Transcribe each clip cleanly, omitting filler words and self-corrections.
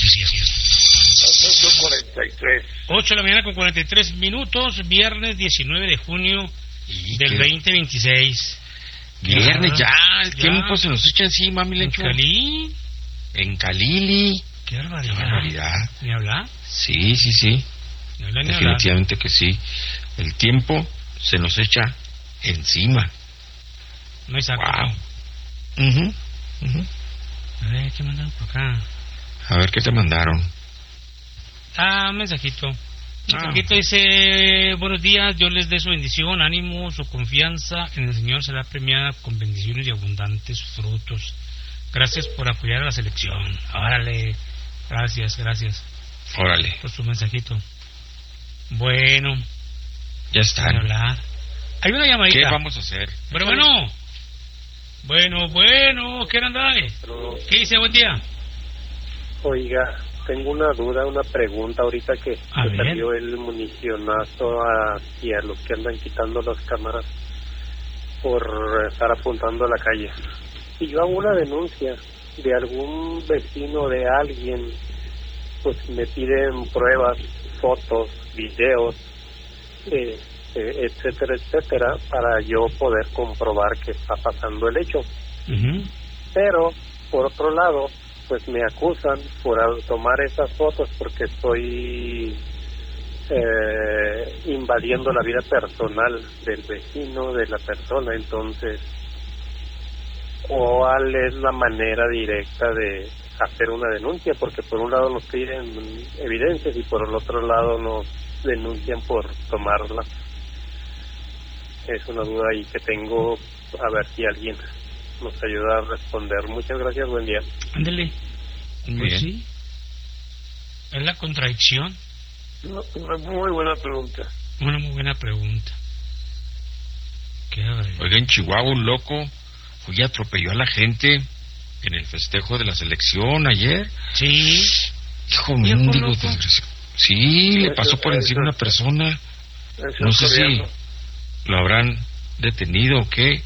noticias. Las 8:43. 8 de la mañana con 43 minutos, viernes 19 de junio del 2026. Viernes ya, el tiempo se nos echa encima, mi lecho. En Calili. Qué barbaridad. ¿Ni hablar? Sí. Definitivamente que sí. El tiempo se nos echa encima. No hay saco. Wow. A ver, ¿qué mandaron por acá? A ver, ¿qué te mandaron? Un mensajito. Mensajito dice: buenos días, Dios les dé su bendición, ánimo, su confianza en el Señor será premiada con bendiciones y abundantes frutos. Gracias por apoyar a la selección. Órale, gracias. Órale. Por su mensajito. Bueno. Ya está. Hay una llamadita. ¿Qué vamos a hacer? Bueno, ¿qué onda? ¿Qué dice? Buen día. Oiga, tengo una duda, una pregunta ahorita que salió el municionazo hacia los que andan quitando las cámaras por estar apuntando a la calle. Si yo hago una denuncia de algún vecino de alguien, pues me piden pruebas, fotos, videos, etcétera, para yo poder comprobar que está pasando el hecho. Pero, por otro lado, pues me acusan por tomar esas fotos porque estoy invadiendo la vida personal del vecino, de la persona. Entonces, ¿cuál es la manera directa de hacer una denuncia? Porque por un lado nos piden evidencias y por el otro lado nos denuncian por tomarla. Es una duda ahí que tengo, a ver si alguien nos ayuda a responder. Muchas gracias, buen día. Ándele. Pues sí. Es la contradicción. Una muy buena pregunta. Una muy buena pregunta. Oiga, en Chihuahua un loco fue y atropelló a la gente en el festejo de la selección ayer. Sí. Hijo mendigo, desgraciado. Sí, le pasó por encima a una persona. No sé si lo habrán detenido o qué. El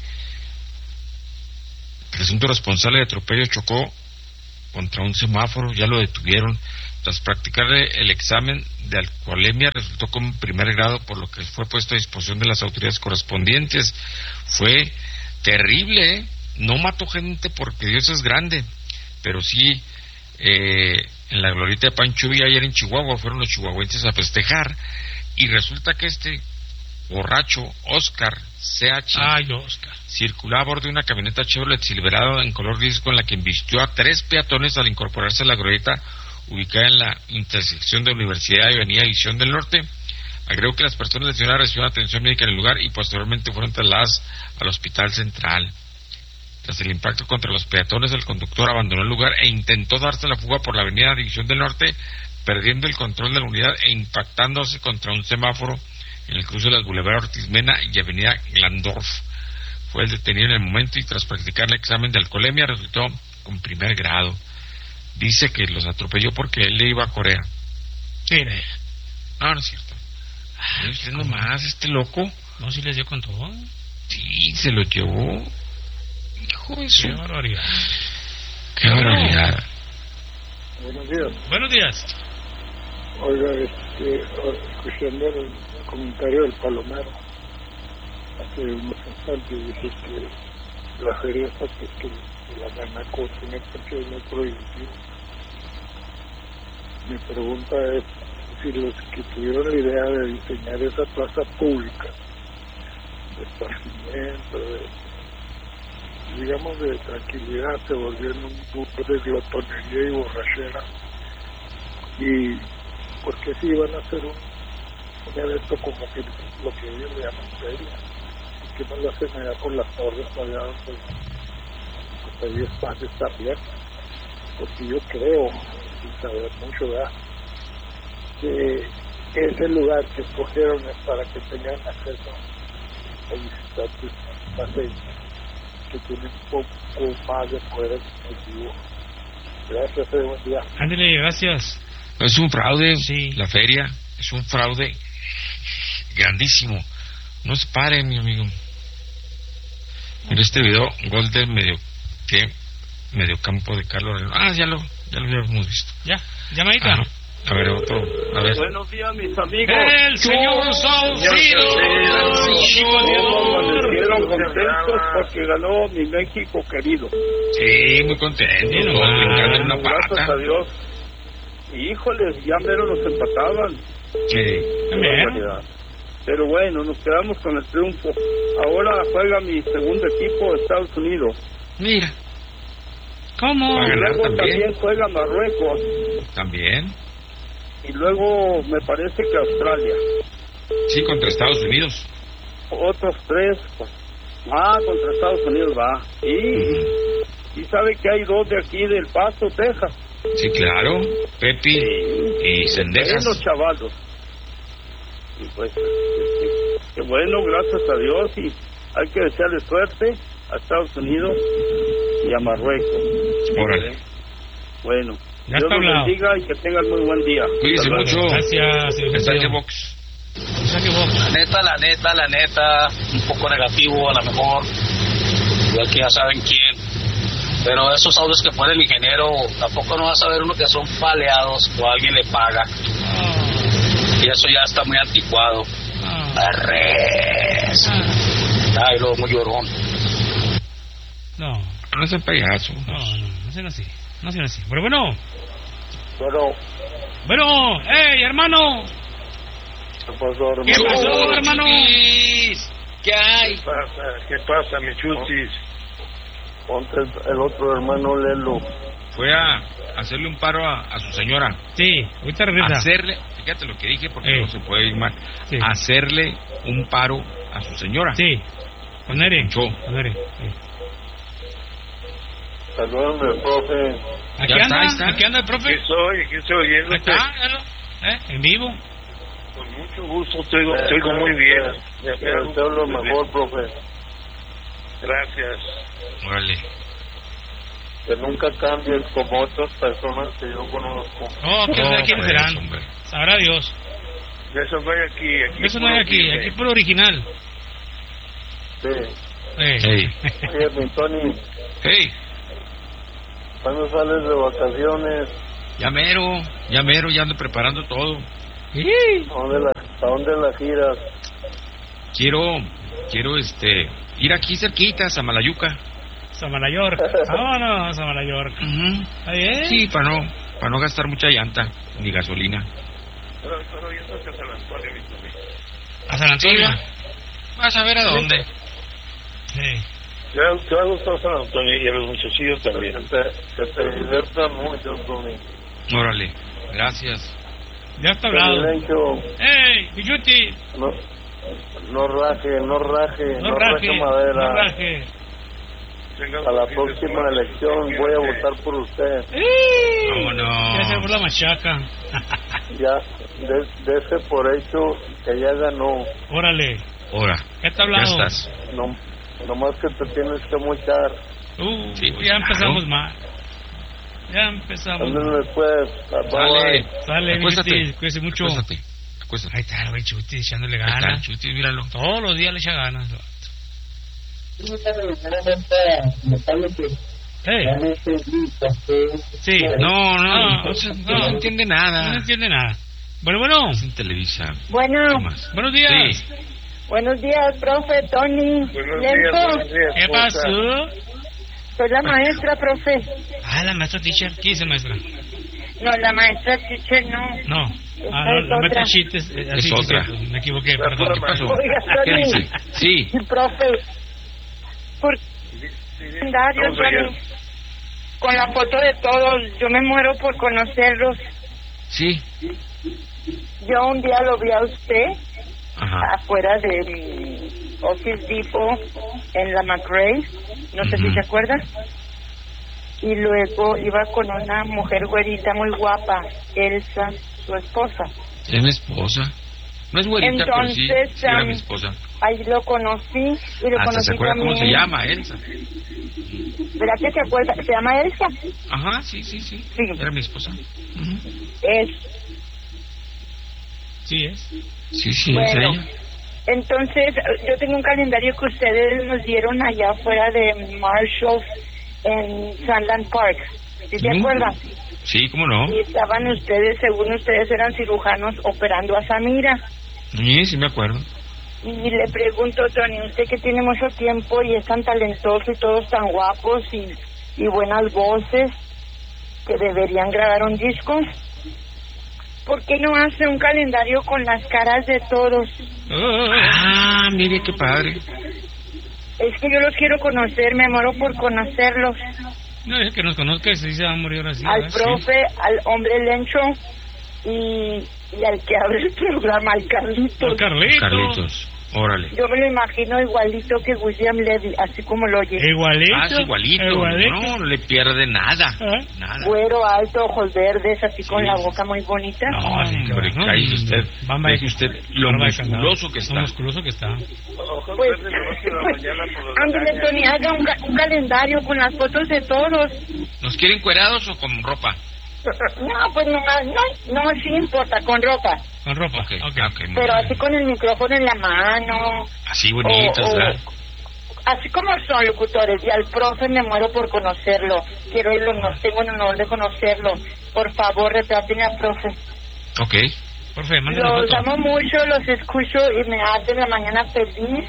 presunto responsable de atropello chocó contra un semáforo, ya lo detuvieron. Tras practicarle el examen de alcoholemia resultó con primer grado, por lo que fue puesto a disposición de las autoridades correspondientes. Fue terrible, ¿eh? No mató gente porque Dios es grande, pero sí en la glorieta de Pancho Villa ayer en Chihuahua fueron los chihuahuenses a festejar y resulta que este borracho Oscar CH circulaba a bordo de una camioneta Chevrolet Silverado en color gris con la que embistió a 3 peatones al incorporarse a la glorieta ubicada en la intersección de Universidad y Avenida División del Norte. Agregó que las personas lesionadas recibieron atención médica en el lugar y posteriormente fueron trasladadas al hospital central. Tras el impacto contra los peatones, el conductor abandonó el lugar e intentó darse la fuga por la Avenida División del Norte, perdiendo el control de la unidad e impactándose contra un semáforo en el cruce de las Boulevard Ortiz Mena y Avenida Glandorf. Fue detenido en el momento y tras practicar el examen de alcoholemia resultó con primer grado. Dice que los atropelló porque él le iba a Corea. Sí. No es cierto. Usted nomás, este loco. No, si les dio con todo. Sí, se lo llevó. Hijo de su... Qué barbaridad. Qué barbaridad. Buenos días. Oiga, escuchando el comentario del Palomero hace unos instantes, dije que la feria esta que la Ganaco tiene precio muy prohibitivo. Mi pregunta es si los que tuvieron la idea de diseñar esa plaza pública de esparcimiento, digamos de tranquilidad, se volvieron un lugar de glotonería y borrachera. Y porque si iban a hacer un evento como que lo que ellos le llaman feria, que no lo hacen allá por las torres, allá donde hay espacios también, porque yo creo, sin saber mucho, ¿verdad?, que ese lugar que escogieron es para que tengan acceso a visitantes paseños que tienen un poco más de poder adquisitivo. Gracias, buen día. Ándale, gracias. Es un fraude, sí. La feria es un fraude grandísimo. No se pare, mi amigo. Mira este video, gol del mediocampo de Carlos Reynoso. Ya lo habíamos visto. Ya, llamadita. A ver, otro. A ver. Buenos días, mis amigos. El señor Saucedo. Amanecieron contentos porque ganó mi México querido. Sí, muy contento. Brincando una Gracias a pata. Dios. Híjoles, ya mero nos empataban. Sí. Pero bueno, nos quedamos con el triunfo. Ahora juega mi segundo equipo, Estados Unidos. Mira, ¿Cómo? Va a ganar Luego también. también juega Marruecos. también. Y luego me parece que Australia. Sí, contra Estados Unidos. Otros 3. Contra Estados Unidos va. Y sabe que hay 2 de aquí del Paso, Texas. Sí, claro. Pepi y Cendejas. Buenos chavalos. Y pues, que bueno, gracias a Dios. Y hay que desearle suerte a Estados Unidos y a Marruecos. Órale. Bueno, Ya Dios está los hablado. bendiga y que tengan muy buen día. Cuídese Hasta luego. mucho. Gracias, señor Mensaje Saucedo. box. Mensaje box. La neta, un poco negativo a lo mejor, ya que ya saben quién. Pero esos audios que pone el ingeniero, tampoco no va a saber uno que son paleados o alguien le paga. Y eso ya está muy anticuado. Arres. Ay, lo muy llorón. No, No sean payaso. no sean así. No sean así. Pero bueno, Bueno, hey, hermano. ¿Qué pasó, hermano? ¿Qué hay? ¿Qué pasa, mi chutis? ponte el otro hermano Lelo. Fue a hacerle un paro a su señora. Sí, ahorita regresa. Hacerle, fíjate lo que dije porque no se puede ir mal. Sí. Hacerle un paro a su señora. Sí, con Ere. Escuchó. Con Ere. Sí. Saludame, profe. Aquí Ya anda, está. aquí anda el profe. Aquí estoy oyéndote. Acá, en vivo. Con mucho gusto, estoy muy bien. Deseo lo mejor, profe. Gracias. Órale. Que nunca cambies como otras personas que yo conozco. Oh, quién sabe quiénes pues, serán. hombre. Sabrá Dios. Eso no hay aquí. Eso no hay aquí puro original. Sí. Hey. Oye, mi Tony, Hey. ¿cuándo sales de vacaciones? Ya mero, ya ando preparando todo. ¿A dónde la giras? Quiero ir aquí cerquita, a Samalayuca. Samalayork. Vámonos, Samalayork. ¿Está bien? Sí, para no gastar mucha llanta ni gasolina. Pero yo soy de San Antonio, mi Tony. ¿A San Antonio? Vas a ver a dónde. Sí. Te va a gustar San Antonio y a los muchachillos también. Que te diviertan mucho, Tony. Órale, gracias. Ya está hablado. Silencio, ¡Ey, Pichuti! no raje No raje, madera. no raje. A la próxima elección voy a votar por usted. Vámonos. Ya se fue la machaca. Ya, dese por hecho que ya ganó. Órale. Ahora, Ya está ya hablado. estás. Nomás que te tienes que mochar. Sí, pues, Ya claro. empezamos mal. Ya empezamos mal. Ándale pues. Sale. Sale, Acuéstate. Pichuti, cuídese mucho. Acuéstate. Ahí está el güey Chuti echándole Ahí está, ganas. Chuti, míralo. Todos los días le echa ganas. Hey. Sí. No entiende nada. No entiende nada. Bueno. Es en Televisa. ¿Qué Bueno, más? Buenos días. Sí. buenos días, profe Tony. Buenos días. ¿Qué pasó? Soy la maestra, profe. Ah, la maestra teacher. ¿Quién es la maestra? No, la maestra teacher no. No. Esta No, es la maestra otra. Chit es Es así, otra. sí, me equivoqué, perdón. ¿Qué pasó? Oiga, ¿Qué Tony. dice? Sí. Profe, por calendario, Vamos allá. Tony. Con la foto de todos, yo me muero por conocerlos. Sí. Yo un día lo vi a usted Ajá. afuera de Office Depot en la McRae, no sé si Ujú. se acuerdan. Y luego iba con una mujer güerita muy guapa, Elsa, su esposa. Es mi esposa. No es güerita, pero sí, Entonces, sí era mi esposa. Ahí lo conocí y lo Hasta conocí se acuerda también. cómo se llama, Elsa. ¿Verdad que se acuerda? ¿Se llama Elsa? Ajá, sí. Sí. Era mi esposa. Ujú. Es. Sí es. Sí, es Bueno, ella. entonces yo tengo un calendario que ustedes nos dieron allá afuera de Marshall en Sunland Park. ¿Sí se Sí. acuerdan? Sí, ¿cómo no? Y estaban ustedes, según ustedes, eran cirujanos operando a Samira. Sí me acuerdo. Y le pregunto, Tony, usted que tiene mucho tiempo y es tan talentoso y todos tan guapos y buenas voces, que deberían grabar un disco, ¿por qué no hace un calendario con las caras de todos? Ah, mire qué padre. Es que yo los quiero conocer, me muero por conocerlos. No, es que nos conozca y se va a morir así. Al profe, sí. Al hombre lencho y al que abre el programa, al Carlitos. Al Carlitos, órale. Yo me lo imagino igualito que William Levy, así como lo oye. Igualito. Ah, igualito. No le pierde nada. Nada. Güero, alto, ojos verdes, así con la boca muy bonita. No, hombre, cállese usted. Deje usted lo musculoso que está. Lo musculoso que está. Pues, ándale, Tony, haga un calendario con las fotos de todos. ¿Nos quieren encuerados o con ropa? No, pues nomás, no, sí importa, con ropa. Con ropa, okay, pero así con el micrófono en la mano. Así bonitas, ¿verdad? Así como son locutores, y al profe me muero por conocerlo. Quiero irlo, no tengo el honor de conocerlo. Por favor, retraten al profe. Ok. Profe, mándenos los foto. amo mucho, los escucho y me hace la mañana feliz.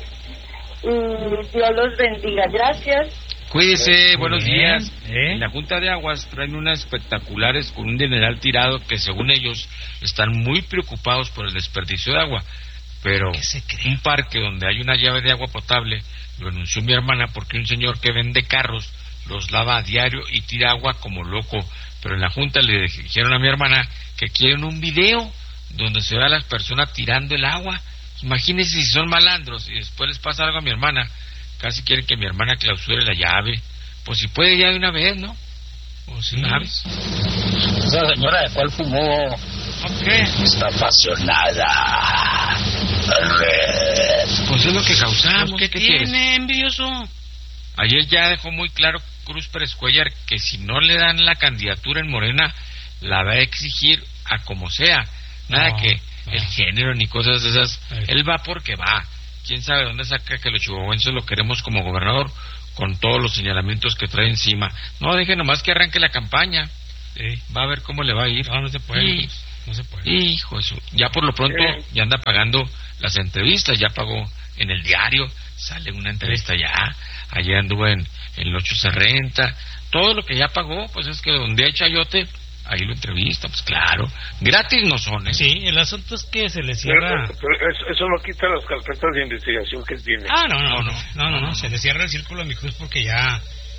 Y Dios los bendiga. Gracias. Cuídese, buenos bien, días. En la Junta de Aguas traen unas espectaculares con un dineral tirado que según ellos están muy preocupados por el desperdicio de agua. Pero un parque donde hay una llave de agua potable lo anunció mi hermana porque un señor que vende carros los lava a diario y tira agua como loco. Pero en la Junta le dijeron a mi hermana que quieren un video donde se vea a las personas tirando el agua. Imagínense si son malandros y después les pasa algo a mi hermana. Casi quieren que mi hermana clausure la llave. Pues si puede ya de una vez, ¿no? O si sabes. Esa señora de cuál fumó. Está apasionada. Pues es lo que causamos. ¿Qué tiene, envidioso? Ayer ya dejó muy claro Cruz Pérez Cuellar que si no le dan la candidatura en Morena, la va a exigir a como sea. Nada que el género ni cosas de esas. Él va porque va. ¿Quién sabe dónde saca que los chihuahuenses lo queremos como gobernador con todos los señalamientos que trae encima? No, deje nomás que arranque la campaña. Va a ver cómo le va a ir. No se puede. No se puede. Hijo, eso. Ya por lo pronto ya anda pagando las entrevistas. Ya pagó en el diario. Sale una entrevista ya. Ayer anduvo en el 8 se renta. Todo lo que ya pagó, pues es que donde hay chayote, ahí lo entrevista, pues claro. Gratis no son, ¿eh? Sí, el asunto es que se le cierra... Pero eso no quita las carpetas de investigación que tiene. No. Se le cierra el círculo a mi Cruz porque ya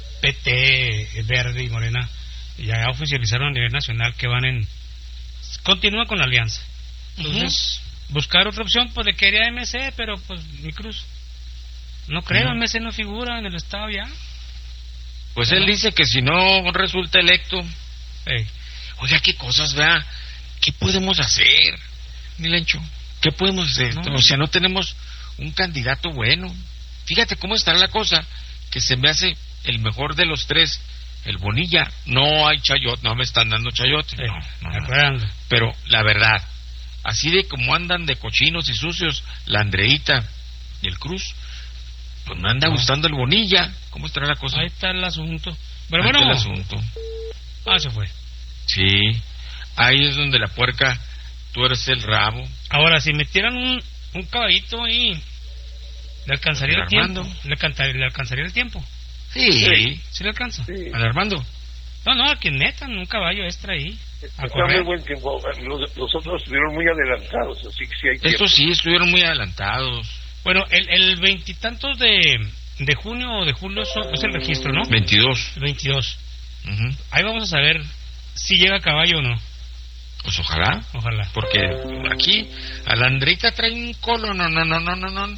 PT, Verde y Morena ya oficializaron a nivel nacional que continúa con la alianza. Entonces, buscar otra opción, pues le quería MC, pero pues mi Cruz. No creo, MC no figura en el estado ya. Pues él dice que si no resulta electo... Oiga, qué cosas, vea. ¿Qué podemos hacer, Milencho? ¿Qué podemos hacer? O sea, no tenemos un candidato bueno. Fíjate cómo está la cosa, que se me hace el mejor de los tres, el Bonilla. No hay chayote, no me están dando chayote. No. Pero la verdad, así de como andan de cochinos y sucios, la Andreita y el Cruz, pues me anda gustando el Bonilla. ¿Cómo estará la cosa? Ahí está el asunto. Pero ahí bueno, está el asunto. Se fue. Sí, ahí es donde la puerca tuerce el rabo. Ahora, si metieran un caballito ahí, ¿le alcanzaría el tiempo? ¿Le alcanzaría el tiempo? Sí. ¿Sí le alcanza? Sí. ¿Al Armando? No, que metan un caballo extra ahí. Está muy buen tiempo. Los otros estuvieron muy adelantados, así que sí hay tiempo. Estos sí estuvieron muy adelantados. Bueno, el veintitantos de junio o de julio es el registro, ¿no? 22. El 22. Ahí vamos a saber si llega a caballo o no. Pues ojalá. Porque aquí a la Andreita trae un colo, no.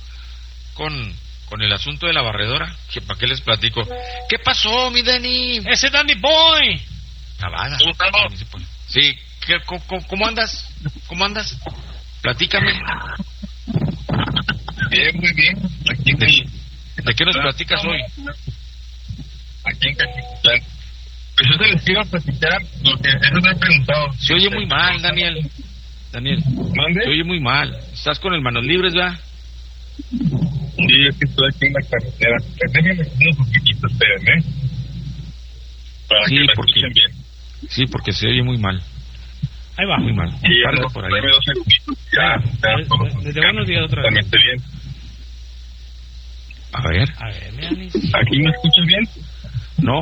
Con el asunto de la barredora, que para qué les platico. ¿Qué pasó, mi Dani? ¡Ese Danny Boy! Cavada. Sí, ¿cómo andas? Platícame. Muy bien. Aquí ¿De qué nos platicas hoy? Aquí en Cachitlán. Pues yo les quiero platicar lo que eso me he preguntado. Se oye muy mal, Daniel. ¿Mande? Se oye muy mal. ¿Estás con el manos libres, verdad? Sí, es que estoy aquí en la carretera. Déjenme unos poquititos, espérenme. Para sí, que me porque escuchen bien. Sí, porque se oye muy mal. Ahí va. Muy mal. Sí, Carga por ahí. Desde buenos días otra vez. Bien. A ver. ¿Aquí me escuchas bien? No.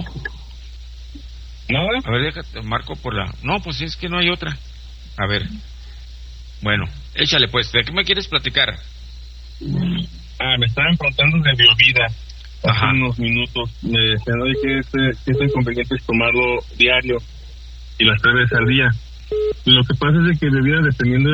¿No? A ver, déjate, marco por la... No, pues es que no hay otra. A ver. Bueno, échale pues. ¿De qué me quieres platicar? Me estaban contando de Biovida hace Ajá. unos minutos. Me decían, oye, que este inconveniente es tomarlo diario y las 3 veces al día. Lo que pasa es de que Biovida, dependiendo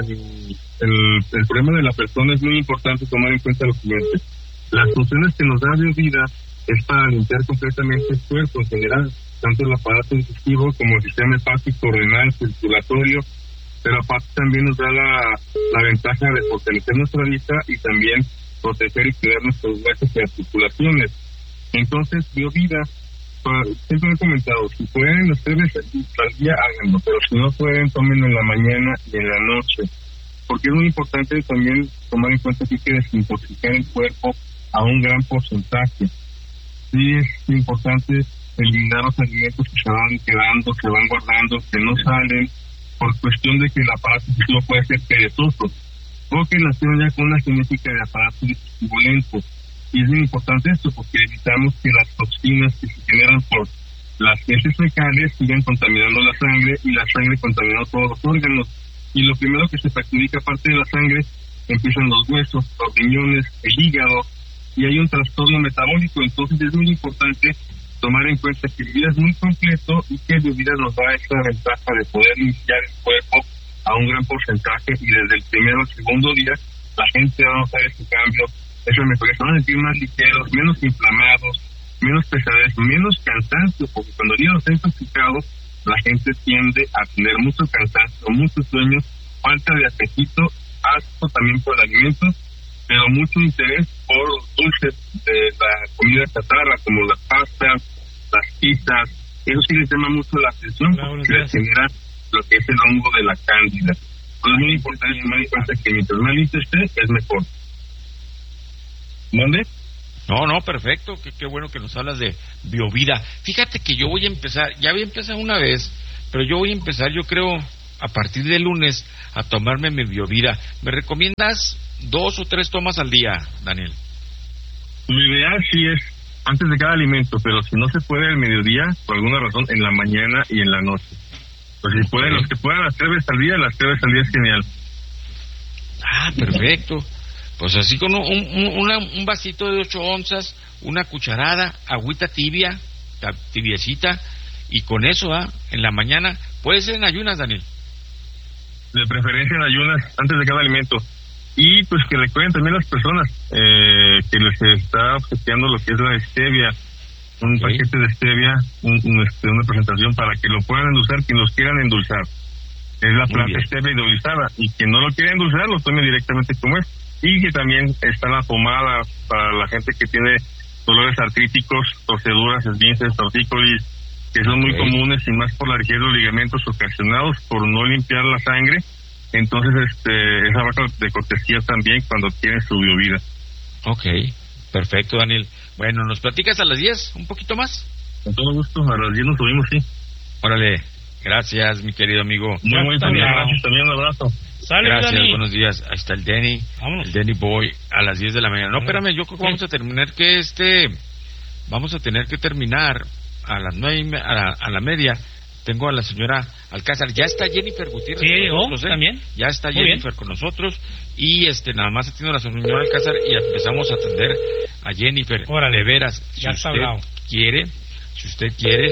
el problema de la persona, es muy importante tomar en cuenta lo siguiente. Las funciones que nos da Biovida es para limpiar completamente el cuerpo en general, tanto el aparato digestivo como el sistema hepático, renal, circulatorio, pero aparte también nos da la ventaja de fortalecer nuestra vista y también proteger y cuidar nuestros huesos y articulaciones. Entonces, Biovida, siempre he comentado, si pueden los 3 veces al día, háganlo, pero si no pueden, tómenlo en la mañana y en la noche, porque es muy importante también tomar en cuenta que hay que desintoxicar el cuerpo a un gran porcentaje. Sí es importante eliminar los alimentos que se van quedando, que van guardando, que no salen, por cuestión de que el aparato digestivo puede ser perezoso, o que nacieron ya con una genética de aparato digestivo lento. Y es muy importante esto, porque evitamos que las toxinas que se generan por las heces fecales sigan contaminando la sangre, y la sangre contaminando todos los órganos. Y lo primero que se perjudica, aparte de la sangre, empiezan los huesos, los riñones, el hígado, y hay un trastorno metabólico. Entonces es muy importante tomar en cuenta que Biovida es muy completo y que Biovida nos da esta ventaja de poder limpiar el cuerpo a un gran porcentaje, y desde el primero al segundo día la gente va a notar ese cambio, esa mejoría, se van a sentir más ligeros, menos inflamados, menos pesadez, menos cansancio, porque cuando el hígado está intoxicado, la gente tiende a tener mucho cansancio, mucho sueño, falta de apetito, asco también por el alimento, pero mucho interés por dulces de la comida chatarra, como las pastas, las pizzas. Eso sí les llama mucho la atención, porque les genera lo que es el hongo de la cándida. Entonces es muy importante tomar en cuenta que mientras más limpio esté, es mejor. ¿Dónde? No, perfecto. Qué bueno que nos hablas de Biovida. Fíjate que yo voy a empezar, ya había empezado una vez, pero yo voy a empezar, yo creo, a partir de lunes, a tomarme mi Biovida. ¿Me recomiendas 2 o 3 tomas al día, Daniel? Lo ideal sí es antes de cada alimento, pero si no se puede al mediodía, por alguna razón, en la mañana y en la noche. Pues si pueden, los que puedan las 3 veces al día, las 3 veces al día es genial. Ah, perfecto. Pues así con un vasito de 8 onzas, una cucharada, agüita tibia, tibiecita, y con eso, en la mañana. Puede ser en ayunas, Daniel. De preferencia en ayunas, antes de cada alimento. Y pues que recuerden también las personas que les está obsequiando lo que es la stevia, un paquete de stevia, una presentación para que lo puedan endulzar, quien los quieran endulzar. Es la planta stevia hidrolizada, y quien no lo quiera endulzar, lo tome directamente como es. Y que también está la pomada para la gente que tiene dolores artríticos, torceduras, esguinces, tortícolis, que son muy comunes, y más por la rigidez de los ligamentos ocasionados por no limpiar la sangre. Entonces, esa vaca de cortesía también cuando tienen su Biovida. Ok, perfecto, Daniel. Bueno, ¿nos platicas a las 10? ¿Un poquito más? Con todo gusto, a las 10 nos subimos, sí. Órale, gracias, mi querido amigo. Muy bien, gracias, también un abrazo. Sale, gracias, Dani. Buenos días. Ahí está el Danny. Vámonos. El Danny Boy a las 10 de la mañana. No, espérame, yo creo que vamos a terminar vamos a tener que terminar a las 9 a la media. Tengo a la señora Alcázar. Ya está Jennifer Gutiérrez con nosotros, también. Ya está Muy Jennifer bien. con nosotros, y nada más atiendo a la señora Alcázar y empezamos a atender a Jennifer. Órale. De veras, Ya está hablado. si usted quiere,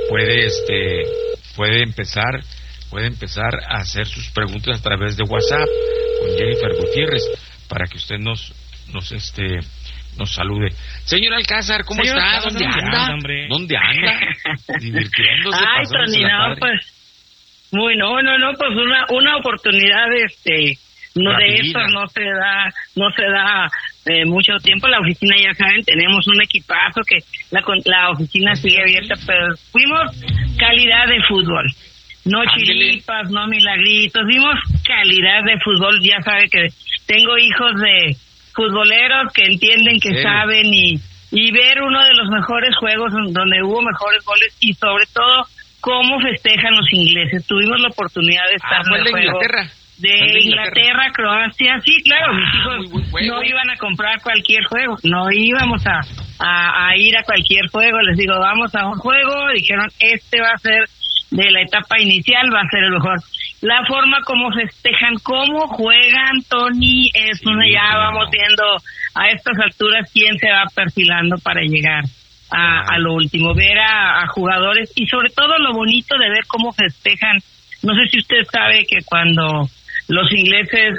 puede empezar a hacer sus preguntas a través de WhatsApp con Jennifer Gutiérrez para que usted nos salude. Señor Alcázar, ¿cómo Señor está? Alcázar, ¿Dónde anda? hombre. ¿Dónde anda? Divirtiéndose. Ay, pasándosela Tony, no, padre. pues, pues una oportunidad, no de Rapidita. eso no se da mucho tiempo. La oficina, ya saben, tenemos un equipazo que la oficina sigue abierta, pero fuimos calidad de fútbol. No Ándele. chilipas, no milagritos, vimos calidad de fútbol. Ya sabe que tengo hijos de futboleros que entienden, que ¿Serio? saben, y ver uno de los mejores juegos donde hubo mejores goles, y sobre todo cómo festejan los ingleses. Tuvimos la oportunidad de estar en el juego de Inglaterra, Croacia. Sí, claro, mis hijos no iban a comprar cualquier juego, no íbamos a ir a cualquier juego. Les digo, vamos a un juego, dijeron, este va a ser de la etapa inicial, va a ser el mejor. La forma como festejan, cómo juegan, Tony, es una, ya vamos viendo a estas alturas quién se va perfilando para llegar a lo último, ver a jugadores y sobre todo lo bonito de ver cómo festejan. No sé si usted sabe que cuando los ingleses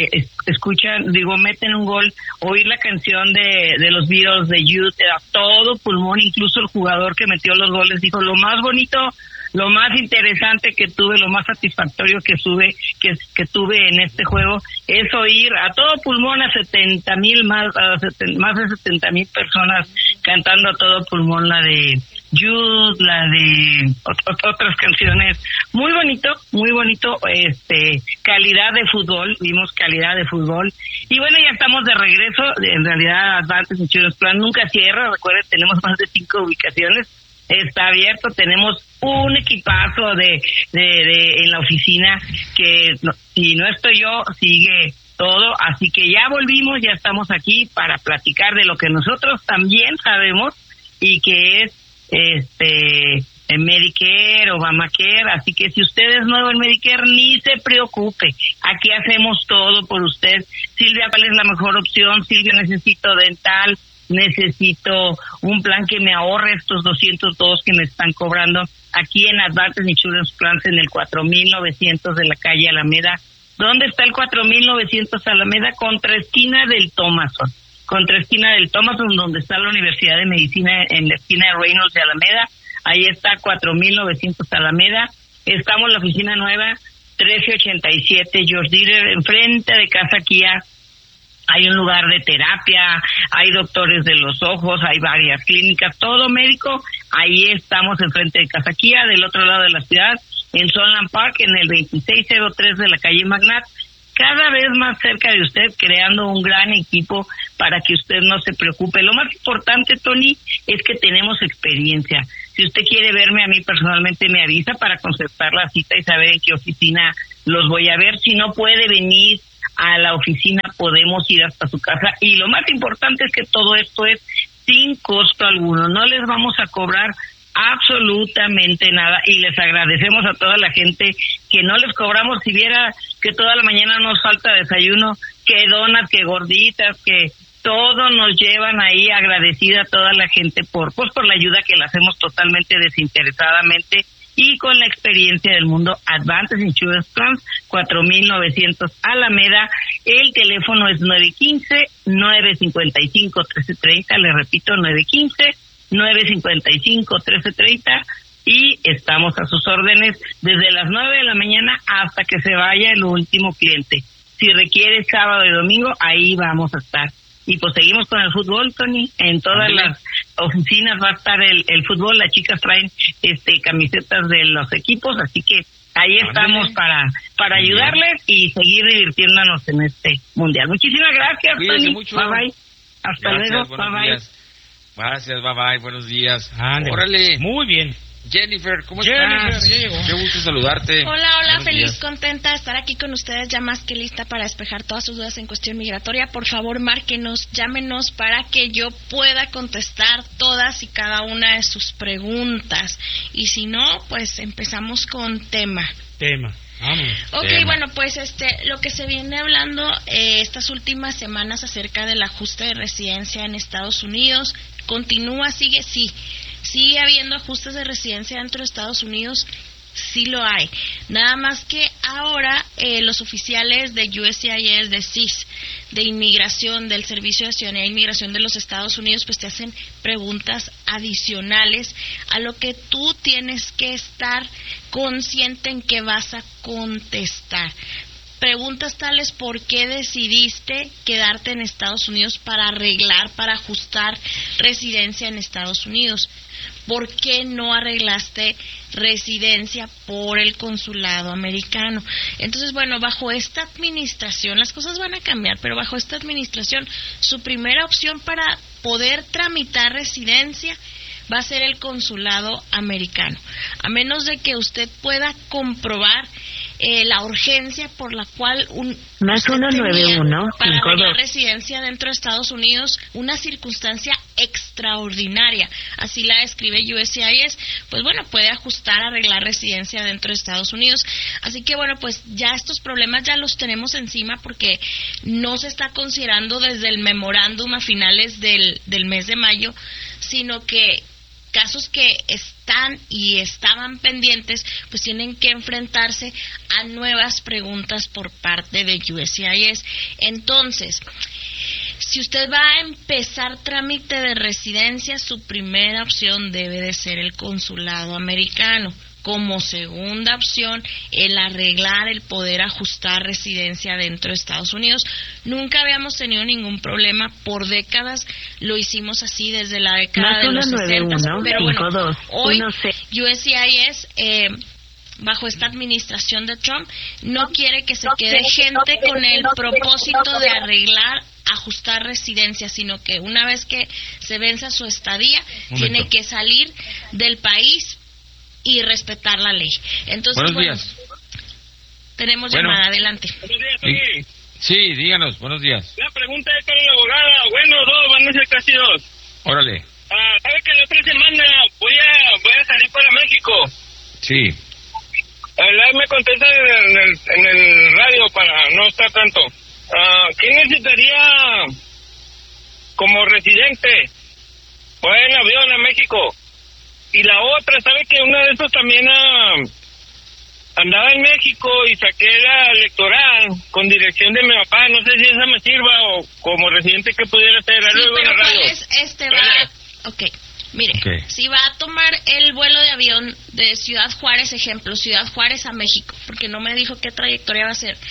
meten un gol, oír la canción de los Beatles, de Youth, a todo pulmón, incluso el jugador que metió los goles dijo, lo más bonito, lo más interesante que tuve, lo más satisfactorio que tuve en este juego es oír a todo pulmón a 70,000 más de 70,000 personas cantando a todo pulmón la de Youth, la de otras canciones. Muy bonito, calidad de fútbol, vimos calidad de fútbol. Y bueno, ya estamos de regreso. En realidad Advantage Insurance Plan nunca cierra, recuerden, tenemos más de 5 ubicaciones. Está abierto, tenemos un equipazo en la oficina que si no estoy yo, sigue todo, así que ya volvimos, ya estamos aquí para platicar de lo que nosotros también sabemos y que es Medicare, Obamacare, así que si usted es nuevo en Medicare, ni se preocupe, aquí hacemos todo por usted. Silvia, ¿cuál es la mejor opción? Silvia, necesito dental, necesito un plan que me ahorre estos $202 que me están cobrando aquí en Advantage Insurance Plans en el 4900 de la calle Alameda. ¿Dónde está el 4900 Alameda? Contraesquina del Thomason. Contraesquina del Thomason, donde está la Universidad de Medicina en la esquina de Reynolds de Alameda. Ahí está 4900 Alameda. Estamos en la oficina nueva 1387 George Dieter, enfrente de Casa Kia. Hay un lugar de terapia, hay doctores de los ojos, hay varias clínicas, todo médico. Ahí estamos enfrente de Casa Kia, del otro lado de la ciudad, en Sunland Park, en el 2603 de la calle Magnat. Cada vez más cerca de usted, creando un gran equipo para que usted no se preocupe. Lo más importante, Tony, es que tenemos experiencia. Si usted quiere verme a mí personalmente, me avisa para concertar la cita y saber en qué oficina los voy a ver. Si no puede venir a la oficina, podemos ir hasta su casa. Y lo más importante es que todo esto es sin costo alguno. No les vamos a cobrar absolutamente nada y les agradecemos a toda la gente que no les cobramos. Si viera que toda la mañana nos falta desayuno, que donas, que gorditas, que todo nos llevan ahí, agradecida a toda la gente por la ayuda que le hacemos totalmente desinteresadamente y con la experiencia del mundo. Advantage Insurance Plans, 4900 Alameda. El teléfono es 915-955-1330, le repito, 915-955-1330, y estamos a sus órdenes desde las 9 de la mañana hasta que se vaya el último cliente. Si requiere sábado y domingo, ahí vamos a estar. Y pues seguimos con el fútbol, Tony. En todas las oficinas va a estar el fútbol. Las chicas traen camisetas de los equipos, así que ahí estamos para ayudarles y seguir divirtiéndonos en este mundial. Muchísimas gracias, Cuídense Tony. mucho. Bye bye. Hasta luego. Bye bye. Gracias, bye bye. Buenos días. Ándale. Órale. Muy bien. Jennifer, ¿cómo Jennifer, estás? ya llegó. Qué gusto saludarte. Hola, Buenos feliz, días. contenta de estar aquí con ustedes, ya más que lista para despejar todas sus dudas en cuestión migratoria. Por favor, márquenos, llámenos para que yo pueda contestar todas y cada una de sus preguntas. Y si no, pues empezamos con tema. Vamos. Ok, Tema. bueno, pues lo que se viene hablando estas últimas semanas acerca del ajuste de residencia en Estados Unidos, continúa, sigue habiendo ajustes de residencia dentro de Estados Unidos, sí lo hay. Nada más que ahora los oficiales de USCIS, de SIS, de inmigración, del Servicio de Ciudadanía e Inmigración de los Estados Unidos, pues te hacen preguntas adicionales a lo que tú tienes que estar consciente en que vas a contestar. Preguntas tales: ¿por qué decidiste quedarte en Estados Unidos para arreglar, para ajustar residencia en Estados Unidos? ¿Por qué no arreglaste residencia por el consulado americano? Entonces, bueno, bajo esta administración, las cosas van a cambiar, pero bajo esta administración, su primera opción para poder tramitar residencia va a ser el consulado americano. A menos de que usted pueda comprobar la urgencia por la cual más 191 para arreglar residencia dentro de Estados Unidos, una circunstancia extraordinaria, así la describe USCIS, pues bueno, puede ajustar, arreglar residencia dentro de Estados Unidos. Así que bueno, pues ya estos problemas ya los tenemos encima, porque no se está considerando desde el memorándum a finales del mes de mayo, sino que casos que están y estaban pendientes, pues tienen que enfrentarse a nuevas preguntas por parte de USCIS. Entonces, si usted va a empezar trámite de residencia, su primera opción debe de ser el consulado americano. Como segunda opción, el arreglar, el poder ajustar residencia dentro de Estados Unidos. Nunca habíamos tenido ningún problema, por décadas lo hicimos así, desde la década de los 60, pero bueno, hoy USCIS, bajo esta administración de Trump, no quiere que se quede gente con el propósito de arreglar, ajustar residencia, sino que una vez que se venza su estadía, tiene que salir del país y respetar la ley. Entonces, buenos días. Tenemos llamada, adelante. Buenos días, Tony. Sí, díganos, buenos días. La pregunta es para la abogada. Bueno, van a ser casi 2. Órale. ¿Sabe que la otra semana voy a salir para México? Sí. Me contesta en el radio para no estar tanto. ¿Quién necesitaría como residente? Voy en avión a México. Y la otra, ¿sabe que una de esos también andaba en México y saqué la electoral con dirección de mi papá? No sé si esa me sirva o como residente que pudiera hacer. Sí, luego pero en la radio. Mire, si va a tomar el vuelo de avión de Ciudad Juárez, ejemplo, Ciudad Juárez a México, porque no me dijo qué trayectoria va a hacer,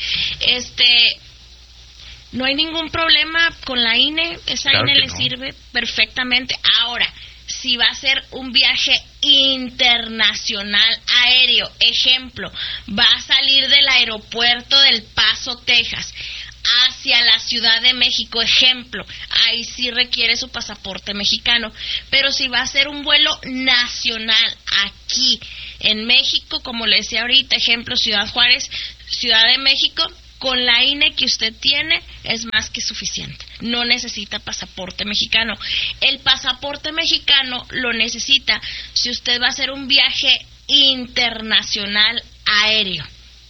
no hay ningún problema con la INE, esa INE le sirve perfectamente. Ahora, si va a ser un viaje internacional aéreo, ejemplo, va a salir del aeropuerto del Paso, Texas, hacia la Ciudad de México, ejemplo, ahí sí requiere su pasaporte mexicano. Pero si va a ser un vuelo nacional aquí en México, como le decía ahorita, ejemplo, Ciudad Juárez, Ciudad de México, con la INE que usted tiene es más que suficiente. No necesita pasaporte mexicano. El pasaporte mexicano lo necesita si usted va a hacer un viaje internacional aéreo.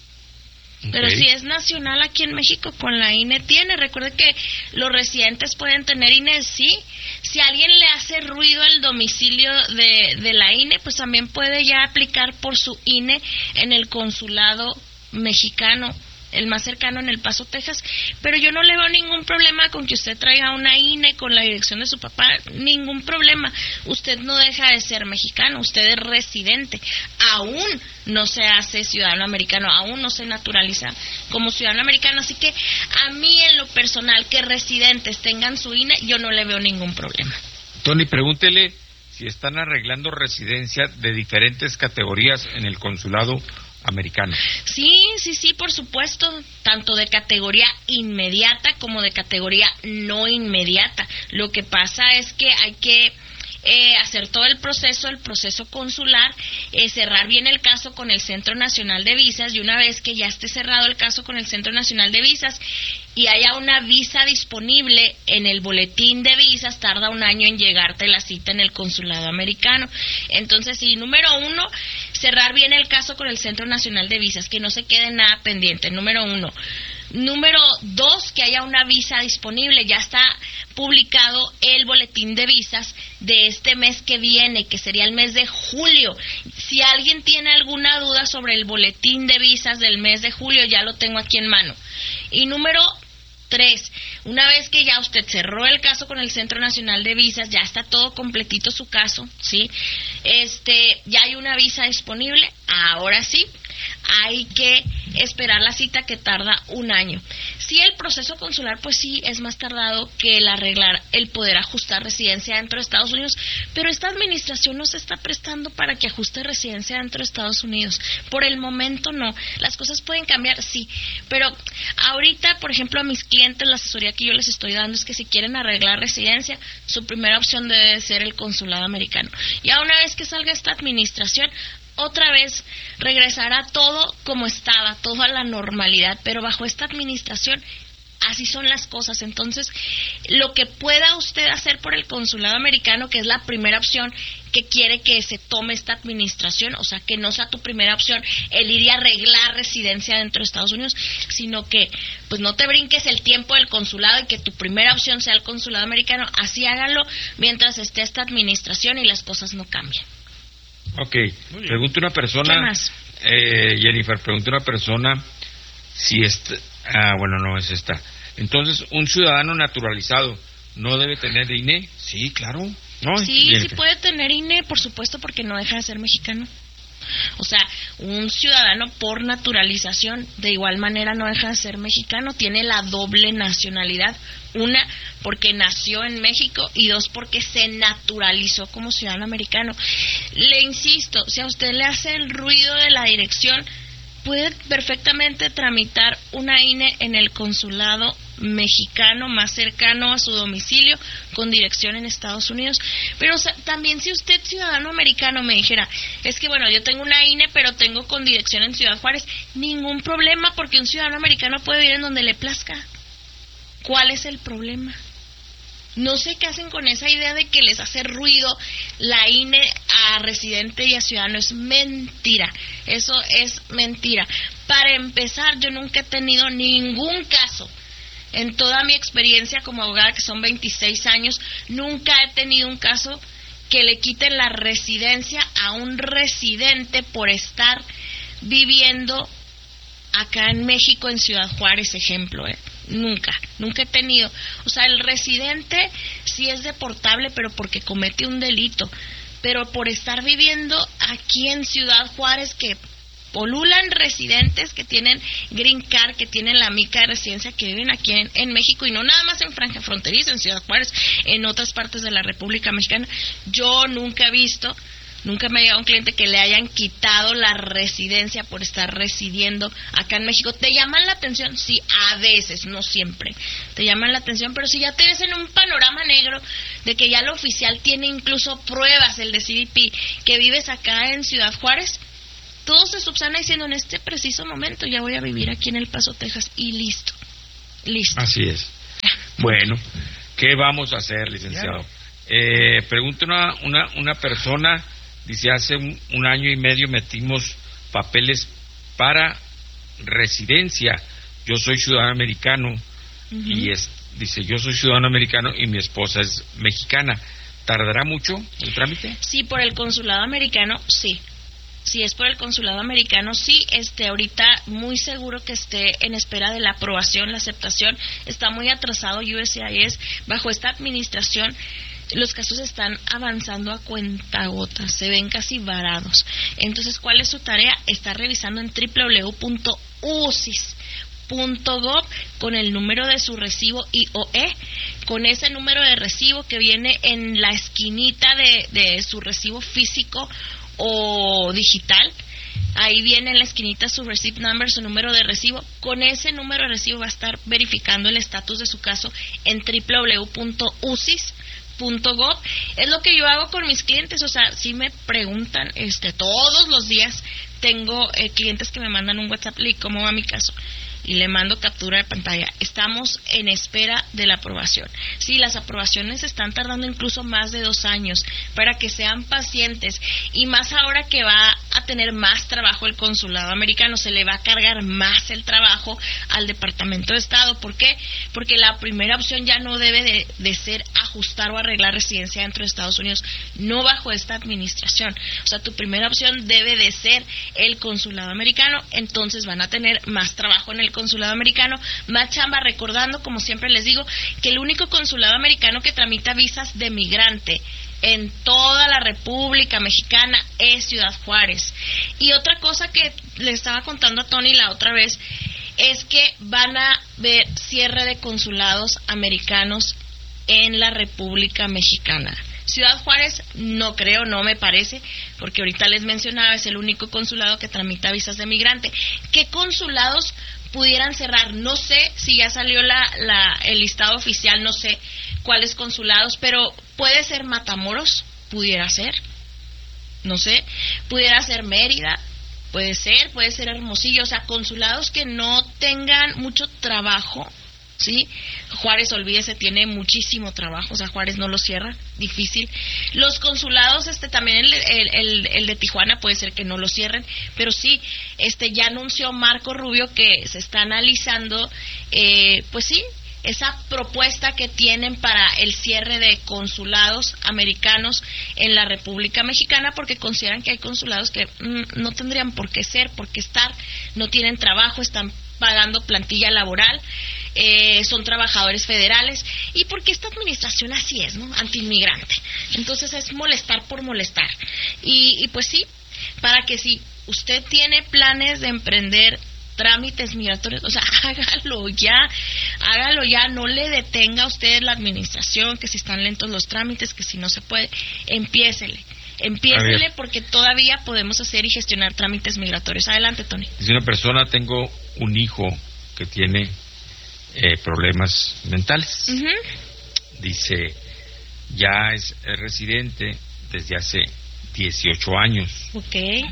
Pero si es nacional aquí en México, con la INE tiene. Recuerde que los residentes pueden tener INE, sí. Si a alguien le hace ruido el domicilio de la INE, pues también puede ya aplicar por su INE en el consulado mexicano, el más cercano en El Paso, Texas. Pero yo no le veo ningún problema con que usted traiga una INE con la dirección de su papá, ningún problema. Usted no deja de ser mexicano, usted es residente, aún no se hace ciudadano americano, aún no se naturaliza como ciudadano americano. Así que a mí en lo personal, que residentes tengan su INE, yo no le veo ningún problema. Tony, pregúntele si están arreglando residencia de diferentes categorías en el consulado americano. Sí, por supuesto, tanto de categoría inmediata como de categoría no inmediata. Lo que pasa es que hay que hacer todo el proceso consular, cerrar bien el caso con el Centro Nacional de Visas, y una vez que ya esté cerrado el caso con el Centro Nacional de Visas y haya una visa disponible en el boletín de visas, tarda 1 año en llegarte la cita en el consulado americano. Entonces, sí, número 1, cerrar bien el caso con el Centro Nacional de Visas, que no se quede nada pendiente, número 1. Número 2, que haya una visa disponible. Ya está publicado el boletín de visas de este mes que viene, que sería el mes de julio. Si alguien tiene alguna duda sobre el boletín de visas del mes de julio, ya lo tengo aquí en mano. Y número 3, una vez que ya usted cerró el caso con el Centro Nacional de Visas, ya está todo completito su caso, ¿sí? Ya hay una visa disponible, ahora sí, hay que esperar la cita, que tarda 1 año. Si el proceso consular, pues sí, es más tardado que el arreglar, el poder ajustar residencia dentro de Estados Unidos, pero esta administración no se está prestando para que ajuste residencia dentro de Estados Unidos. Por el momento no. Las cosas pueden cambiar, sí, pero ahorita, por ejemplo, a mis clientes, la asesoría que yo les estoy dando es que si quieren arreglar residencia, su primera opción debe ser el consulado americano. Ya una vez que salga esta administración, otra vez regresará todo como estaba, todo a la normalidad, pero bajo esta administración así son las cosas. Entonces, lo que pueda usted hacer por el consulado americano, que es la primera opción que quiere que se tome esta administración, o sea, que no sea tu primera opción el ir y arreglar residencia dentro de Estados Unidos, sino que pues no te brinques el tiempo del consulado y que tu primera opción sea el consulado americano. Así háganlo mientras esté esta administración y las cosas no cambien. Ok, pregunta una persona. ¿Qué más? Jennifer, pregunta una persona si bueno, no es esta. Entonces, ¿un ciudadano naturalizado no debe tener INE? Sí, claro. No, sí puede tener INE, por supuesto, porque no deja de ser mexicano. O sea, un ciudadano por naturalización de igual manera no deja de ser mexicano, tiene la doble nacionalidad. 1, porque nació en México, y 2, porque se naturalizó como ciudadano americano. Le insisto, si a usted le hace el ruido de la dirección, puede perfectamente tramitar una INE en el consulado mexicano más cercano a su domicilio con dirección en Estados Unidos. Pero, o sea, también si usted, ciudadano americano, me dijera, es que bueno, yo tengo una INE pero tengo con dirección en Ciudad Juárez, ningún problema, porque un ciudadano americano puede vivir en donde le plazca. ¿Cuál es el problema? No sé qué hacen con esa idea de que les hace ruido la INE a residente y a ciudadano. Es mentira, eso es mentira. Para empezar, yo nunca he tenido ningún caso, en toda mi experiencia como abogada, que son 26 años, nunca he tenido un caso que le quiten la residencia a un residente por estar viviendo acá en México, en Ciudad Juárez, ejemplo, Nunca he tenido. O sea, el residente sí es deportable, pero porque comete un delito. Pero por estar viviendo aquí en Ciudad Juárez, que polulan residentes que tienen green card, que tienen la mica de residencia, que viven aquí en México, y no nada más en franja fronteriza, en Ciudad Juárez, en otras partes de la República Mexicana. Yo nunca he visto, nunca me ha llegado un cliente que le hayan quitado la residencia por estar residiendo acá en México. ¿Te llaman la atención? Sí, a veces, no siempre. Te llaman la atención, pero si ya te ves en un panorama negro de que ya el oficial tiene incluso pruebas, el de CBP, que vives acá en Ciudad Juárez, todo se subsana diciendo, en este preciso momento ya voy a vivir aquí en El Paso, Texas, y listo. Así es. Bueno, ¿qué vamos a hacer, licenciado? Pregunta una persona. Dice, hace un año y medio metimos papeles para residencia. Yo soy ciudadano americano. Y dice, yo soy ciudadano americano y mi esposa es mexicana. ¿Tardará mucho el trámite? Sí, por el consulado americano, sí. Si es por el consulado americano, sí. Ahorita muy seguro que esté en espera de la aprobación, la aceptación. Está muy atrasado USCIS. Bajo esta administración, los casos están avanzando a cuentagotas, se ven casi varados. Entonces, ¿cuál es su tarea? Está revisando en www.usis.gov con el número de su recibo IOE, con ese número de recibo que viene en la esquinita de su recibo físico o digital. Ahí viene en la esquinita su receipt number, su número de recibo. Con ese número de recibo va a estar verificando el estatus de su caso en www.usis.gov. Es lo que yo hago con mis clientes. O sea, si me preguntan, todos los días tengo clientes que me mandan un WhatsApp, ¿cómo va mi caso? Y le mando captura de pantalla. Estamos en espera de la aprobación. Sí, las aprobaciones están tardando incluso más de 2 años, para que sean pacientes, y más ahora que va a tener más trabajo el consulado americano, se le va a cargar más el trabajo al Departamento de Estado. ¿Por qué? Porque la primera opción ya no debe de ser ajustar o arreglar residencia dentro de Estados Unidos, no bajo esta administración. O sea, tu primera opción debe de ser el consulado americano, entonces van a tener más trabajo en el consulado americano, más chamba, recordando, como siempre les digo, que el único consulado americano que tramita visas de migrante en toda la República Mexicana es Ciudad Juárez. Y otra cosa que le estaba contando a Tony la otra vez es que van a ver cierre de consulados americanos en la República Mexicana. Ciudad Juárez no creo, no me parece, porque ahorita les mencionaba, es el único consulado que tramita visas de migrante. ¿Qué consulados pudieran cerrar? No sé si ya salió el listado oficial, no sé cuáles consulados, pero puede ser Matamoros, pudiera ser, no sé, pudiera ser Mérida, puede ser Hermosillo, o sea, consulados que no tengan mucho trabajo, ¿sí? Juárez, olvídese, tiene muchísimo trabajo, o sea, Juárez no lo cierra, difícil. Los consulados, también el de Tijuana puede ser que no lo cierren, pero sí, ya anunció Marco Rubio que se está analizando, pues sí, esa propuesta que tienen para el cierre de consulados americanos en la República Mexicana, porque consideran que hay consulados que no tendrían por qué estar, no tienen trabajo, están pagando plantilla laboral, son trabajadores federales, y porque esta administración así es, ¿no? Antiinmigrante. Entonces es molestar por molestar. Y pues sí, para que si usted tiene planes de emprender trámites migratorios, o sea, hágalo ya, no le detenga a usted la administración, que si están lentos los trámites, que si no se puede, empiécele porque todavía podemos hacer y gestionar trámites migratorios. Adelante, Tony. Dice una persona, tengo un hijo que tiene problemas mentales. Uh-huh. Dice, ya es residente desde hace 18 años. Okay.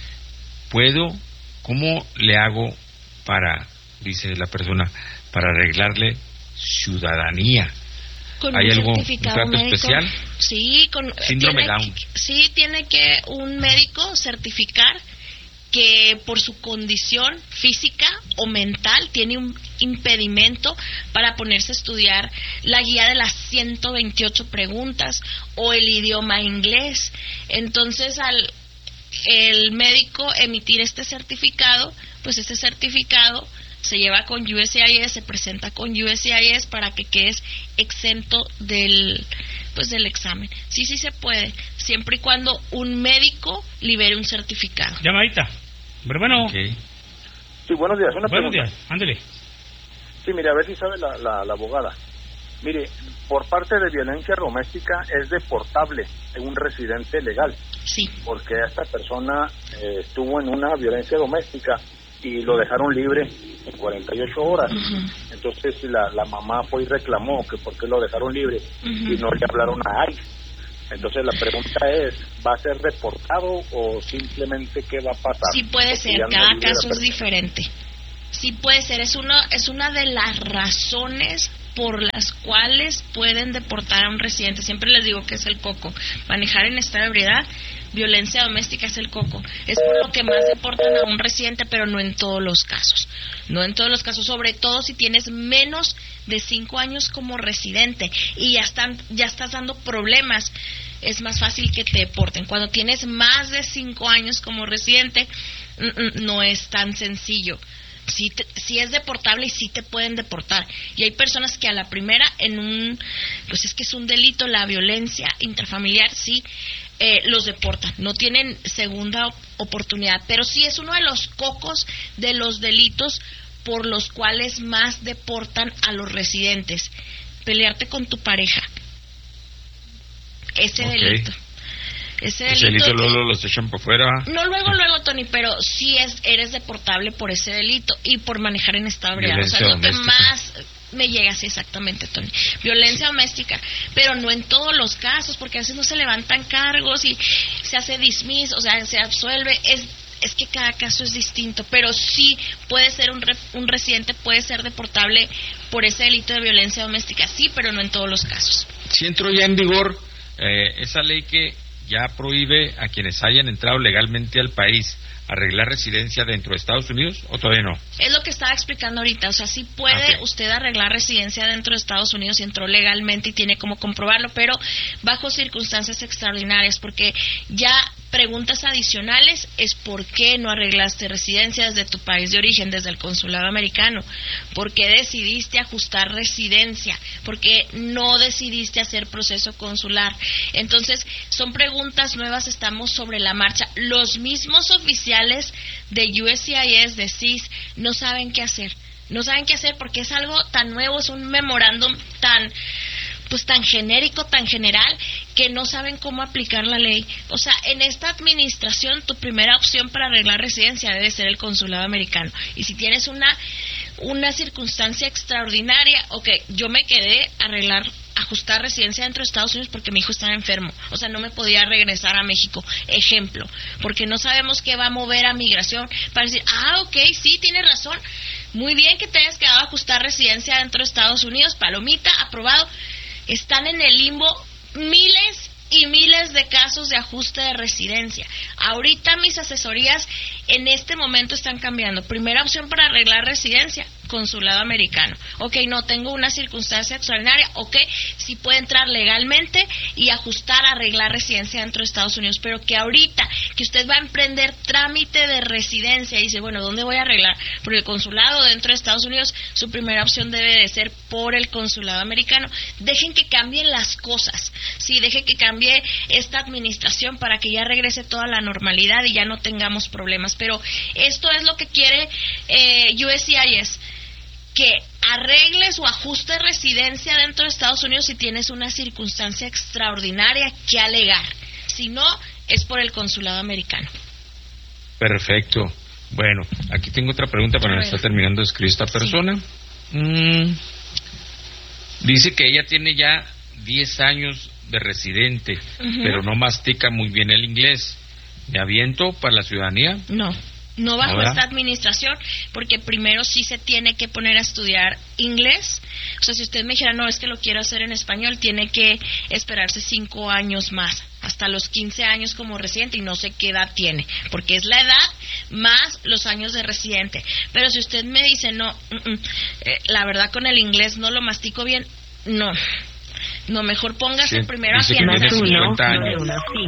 ¿Cómo le hago dice la persona, para arreglarle ciudadanía? ¿Hay un trato especial? Sí, síndrome Down. Sí, tiene que un médico certificar que por su condición física o mental tiene un impedimento para ponerse a estudiar la guía de las 128 preguntas o el idioma inglés. Entonces, el médico emitir este certificado, pues este certificado se lleva con USCIS, se presenta con USCIS para que quedes exento del examen. Sí se puede, siempre y cuando un médico libere un certificado. Llamadita. Pero bueno. Okay. Sí, buenos días. Buenos días, ándele. Sí, mire, a ver si sabe la abogada. Mire, por parte de violencia doméstica es deportable en un residente legal. Sí. Porque esta persona estuvo en una violencia doméstica y lo dejaron libre en 48 horas. Uh-huh. Entonces la mamá fue y reclamó que por qué lo dejaron libre. Uh-huh. Y no le hablaron a ICE. Entonces la pregunta es, ¿va a ser deportado o simplemente qué va a pasar? Sí puede ser, cada caso es diferente. Sí puede ser, es una de las razones por las cuales pueden deportar a un residente. Siempre les digo que es el coco. Manejar en estado de ebriedad, violencia doméstica es el coco. Es por lo que más deportan a un residente, pero no en todos los casos. No en todos los casos, sobre todo si tienes menos de 5 años como residente y ya estás dando problemas, es más fácil que te deporten. Cuando tienes más de 5 años como residente, no es tan sencillo. Sí es deportable y sí te pueden deportar. Y hay personas que a la primera pues es que es un delito, la violencia intrafamiliar, sí, los deportan, no tienen segunda oportunidad, pero sí es uno de los cocos de los delitos por los cuales más deportan a los residentes. Pelearte con tu pareja, ese delito. Ese delito luego los echan por fuera. No luego, Tony, pero sí eres deportable por ese delito y por manejar en estado de ebriedad. O sea, lo que más me llega así exactamente, Tony. Violencia doméstica, pero no en todos los casos, porque a veces no se levantan cargos y se hace dismiss, o sea, se absuelve. Es que cada caso es distinto, pero sí puede ser un residente puede ser deportable por ese delito de violencia doméstica, sí, pero no en todos los casos. Si entró ya en vigor esa ley que ya prohíbe a quienes hayan entrado legalmente al país arreglar residencia dentro de Estados Unidos, ¿o todavía no? Es lo que estaba explicando ahorita, o sea, sí puede usted arreglar residencia dentro de Estados Unidos si entró legalmente y tiene cómo comprobarlo, pero bajo circunstancias extraordinarias, porque ya preguntas adicionales es ¿por qué no arreglaste residencia desde tu país de origen, desde el consulado americano? ¿Por qué decidiste ajustar residencia? ¿Por qué no decidiste hacer proceso consular? Entonces, son preguntas nuevas, estamos sobre la marcha. Los mismos oficiales de USCIS, de CIS, no saben qué hacer. No saben qué hacer porque es algo tan nuevo, es un memorándum tan genérico, tan general, que no saben cómo aplicar la ley. O sea, en esta administración, tu primera opción para arreglar residencia debe ser el consulado americano. Y si tienes una circunstancia extraordinaria, yo me quedé a ajustar residencia dentro de Estados Unidos porque mi hijo estaba enfermo, o sea, no me podía regresar a México, ejemplo, porque no sabemos qué va a mover a migración para decir, sí, tienes razón, muy bien que te hayas quedado a ajustar residencia dentro de Estados Unidos, palomita, aprobado. Están en el limbo miles y miles de casos de ajuste de residencia. Ahorita mis asesorías en este momento están cambiando. Primera opción para arreglar residencia, consulado americano. No tengo una circunstancia extraordinaria. Sí puede entrar legalmente y arreglar residencia dentro de Estados Unidos. Pero que ahorita que usted va a emprender trámite de residencia y dice, ¿dónde voy a arreglar? Por el consulado dentro de Estados Unidos, su primera opción debe de ser por el consulado americano. Dejen que cambien las cosas. Sí, dejen que cambie esta administración para que ya regrese toda la normalidad y ya no tengamos problemas. Pero esto es lo que quiere USCIS, que arregles o ajustes residencia dentro de Estados Unidos si tienes una circunstancia extraordinaria que alegar. Si no, es por el consulado americano. Perfecto. Bueno, aquí tengo otra pregunta para no estar terminando de escribir esta persona. Sí. Dice que ella tiene ya 10 años de residente, pero no mastica muy bien el inglés. ¿Me aviento para la ciudadanía? No bajo esta administración, porque primero sí se tiene que poner a estudiar inglés. O sea, si usted me dijera, no, es que lo quiero hacer en español, tiene que esperarse 5 años más, hasta los 15 años como residente, y no sé qué edad tiene, porque es la edad más los años de residente. Pero si usted me dice, la verdad con el inglés no lo mastico bien, no, mejor póngase primero a afianzar. 50 años.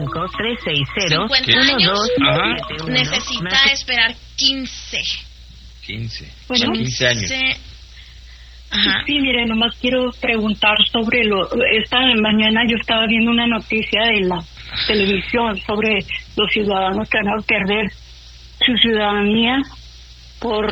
50 años, necesita esperar 15. 15 años. Ajá. Sí, mire, nomás quiero preguntar sobre esta mañana yo estaba viendo una noticia de la televisión sobre los ciudadanos que van a perder su ciudadanía por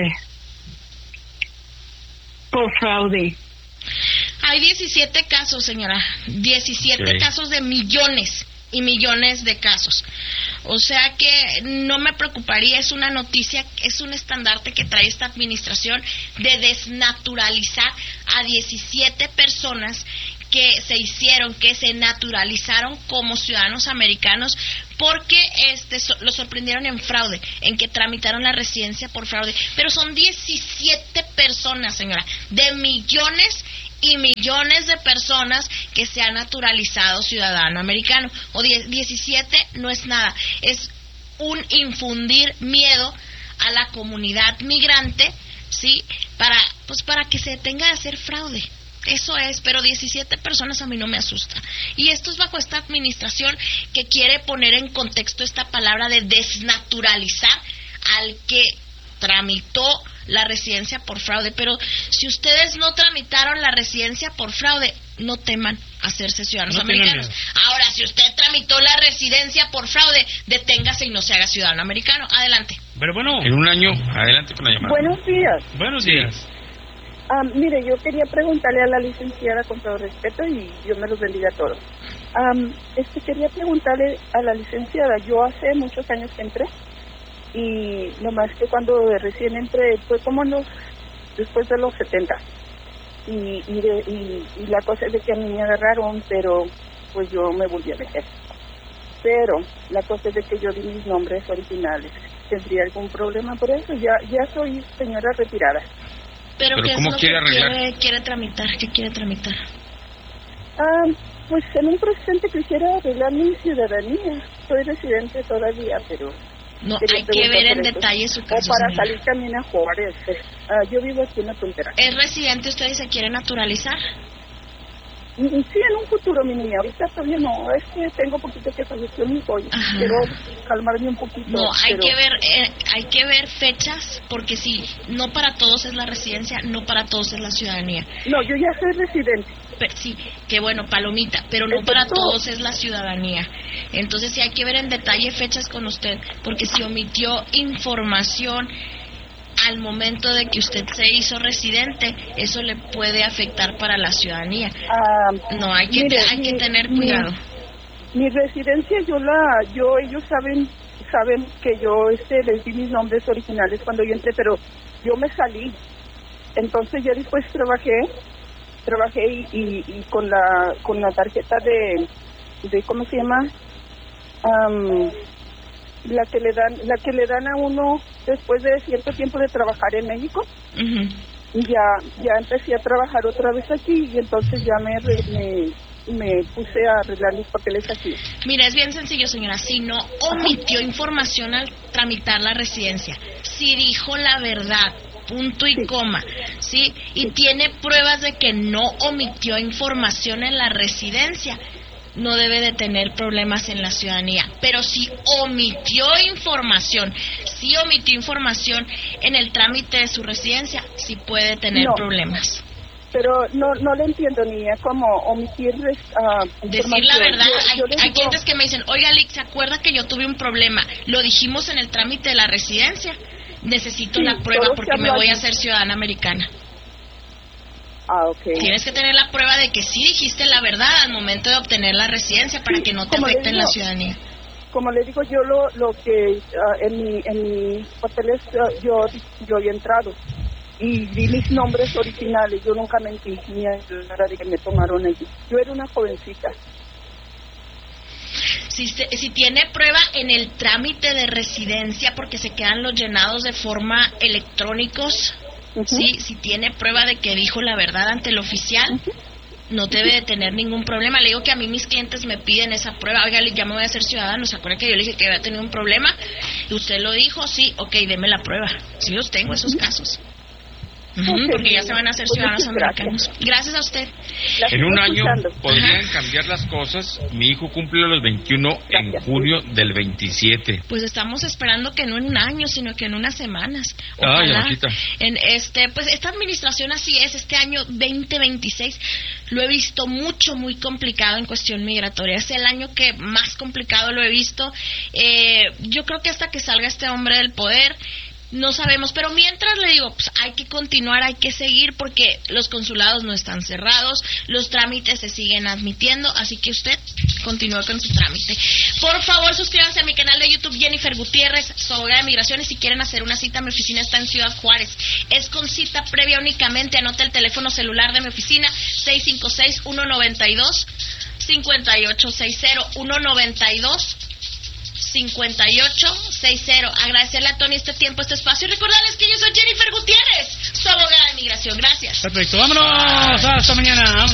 fraude. Hay 17 casos, señora. 17 casos de millones y millones de casos. O sea que no me preocuparía, es una noticia, es un estandarte que trae esta administración de desnaturalizar a 17 personas que se naturalizaron como ciudadanos americanos porque lo sorprendieron en fraude, en que tramitaron la residencia por fraude. Pero son 17 personas, señora, de millones y millones de personas que se han naturalizado ciudadano americano. 17 no es nada, es un infundir miedo a la comunidad migrante, ¿sí? Para que se detenga de hacer fraude. Eso es, pero 17 personas a mí no me asusta. Y esto es bajo esta administración que quiere poner en contexto esta palabra de desnaturalizar al que tramitó la residencia por fraude. Pero si ustedes no tramitaron la residencia por fraude, no teman hacerse ciudadanos americanos. Ahora, si usted tramitó la residencia por fraude, deténgase y no se haga ciudadano americano. Adelante. Pero bueno, en un año, adelante con la llamada. Buenos días. Buenos días. Mire, yo quería preguntarle a la licenciada, con todo respeto, y Dios me los bendiga a todos. Quería preguntarle a la licenciada, yo hace muchos años que entré, y nomás que cuando recién entré fue como después de los 70, y la cosa es de que a mí me agarraron, pero pues yo me volví a meter. Pero la cosa es de que yo di mis nombres originales. ¿Tendría algún problema por eso? Ya soy señora retirada. ¿Pero qué cómo es lo quiere que arreglar? quiere tramitar? ¿Qué quiere tramitar? Pues en un presente quisiera arreglar mi ciudadanía. Soy residente todavía, pero... No, hay que ver en detalle su caso. O para salir también a Juárez. Yo vivo aquí en la frontera. ¿Es residente usted y se quiere naturalizar? Sí, en un futuro, mi niña. Ahorita todavía no. Es que tengo poquito que falleció mi hijo y quiero calmarme un poquito. No, hay que ver fechas, porque sí, no para todos es la residencia, no para todos es la ciudadanía. No, yo ya soy residente. Pero, sí, qué bueno, palomita, pero no para todos es la ciudadanía. Entonces sí hay que ver en detalle fechas con usted, porque si omitió información al momento de que usted se hizo residente, eso le puede afectar para la ciudadanía. No, hay que tener cuidado. Mi residencia, ellos saben que yo les di mis nombres originales cuando yo entré, pero yo me salí. Entonces ya después trabajé y con la tarjeta de ¿cómo se llama? La que le dan a uno después de cierto tiempo de trabajar en México. Ya empecé a trabajar otra vez aquí y entonces ya me puse a arreglar mis papeles aquí. Mira, es bien sencillo, señora. Si no omitió información al tramitar la residencia, si dijo la verdad, punto y coma, ¿sí? Y tiene pruebas de que no omitió información en la residencia, no debe de tener problemas en la ciudadanía. Pero si omitió información en el trámite de su residencia, sí puede tener problemas. Pero no le entiendo, ni cómo omitir decir la verdad. Hay clientes que me dicen, oiga, Lick, ¿se acuerda que yo tuve un problema? Lo dijimos en el trámite de la residencia. Necesito la prueba porque me voy a hacer ciudadana americana. Okay. Tienes que tener la prueba de que sí dijiste la verdad al momento de obtener la residencia para que no te afecte en la ciudadanía. Como le digo, yo lo que en mis papeles yo había entrado y di mis nombres originales. Yo nunca mentí ni a la hora de que me tomaron allí. Yo era una jovencita. Si tiene prueba en el trámite de residencia, porque se quedan los llenados de forma electrónicos, ¿sí? Si tiene prueba de que dijo la verdad ante el oficial, no debe de tener ningún problema. Le digo que a mí mis clientes me piden esa prueba. Oiga, ya me voy a hacer ciudadano. ¿Se acuerda que yo le dije que había tenido un problema? Y usted lo dijo, sí, ok, deme la prueba. Sí los tengo, esos casos. Porque ya se van a hacer ciudadanos americanos. Gracias a usted. En un año podrían cambiar las cosas. Mi hijo cumple los 21 en junio del 27. Pues estamos esperando que no en un año, sino que en unas semanas. Ojalá. Pues esta administración así es. Este año 2026 lo he visto muy complicado en cuestión migratoria. Es el año que más complicado lo he visto. Yo creo que hasta que salga este hombre del poder, no sabemos, pero mientras le digo, pues hay que continuar, hay que seguir, porque los consulados no están cerrados, los trámites se siguen admitiendo, así que usted continúe con su trámite. Por favor, suscríbanse a mi canal de YouTube, Jennifer Gutiérrez, su abogada de migraciones. Si quieren hacer una cita, mi oficina está en Ciudad Juárez. Es con cita previa únicamente. Anota el teléfono celular de mi oficina, 656-192-5860, 192-5860. Agradecerle a Tony este tiempo, este espacio, y recordarles que yo soy Jennifer Gutiérrez, su abogada de migración. Gracias. Perfecto, vámonos, hasta mañana.